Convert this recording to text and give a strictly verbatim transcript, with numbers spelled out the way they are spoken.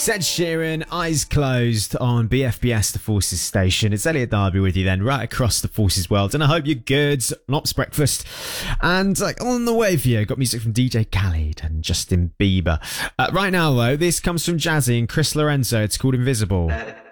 Yes, Ed Sheeran, Eyes Closed on B F B S, the Forces station. It's Elliot Darby with you then, right across the Forces world. And I hope you're good. Ops breakfast. And like on the way for you, got music from D J Khaled and Justin Bieber. Uh, right now, though, this comes from Jazzy and Chris Lorenzo. It's called Invisible. Uh,